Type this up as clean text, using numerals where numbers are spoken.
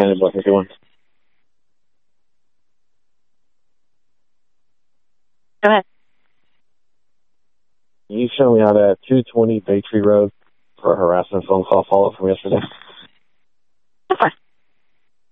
County Block 51. Go ahead. Can you show me how to 220 Bay Tree Road for a harassment phone call follow-up from yesterday? Of course.